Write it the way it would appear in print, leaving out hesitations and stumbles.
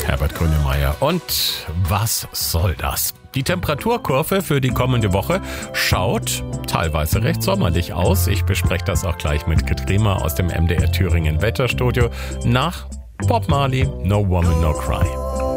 Herbert Grönemeyer. Und was soll das? Die Temperaturkurve für die kommende Woche schaut teilweise recht sommerlich aus. Ich bespreche das auch gleich mit Getrima aus dem MDR Thüringen Wetterstudio nach Bob Marley, No Woman, No Cry.